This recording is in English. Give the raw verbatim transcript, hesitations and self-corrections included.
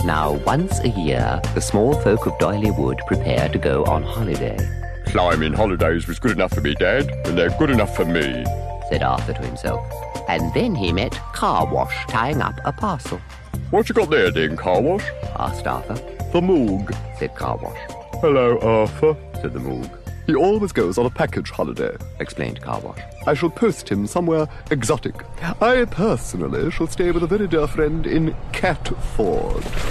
Now, once a year, the small folk of Doyley Wood prepare to go on holiday. Climbing holidays was good enough for me, Dad, and they're good enough for me, said Arthur to himself. And then he met Car Wash tying up a parcel. What you got there, then, Car Wash? Asked Arthur. The Moog, said Car Wash. Hello, Arthur, said the Moog. He always goes on a package holiday, explained Car Wash. I shall post him somewhere exotic. I personally shall stay with a very dear friend in Catford.